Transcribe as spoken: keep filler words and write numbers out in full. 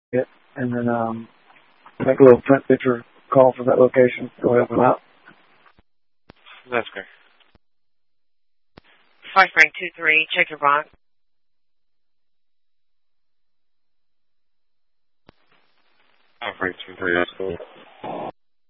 it, and then um, make a little print picture call for that location. Go help them out. That's great. Five Frank two three, check your box. Five Frank two three, that's cool.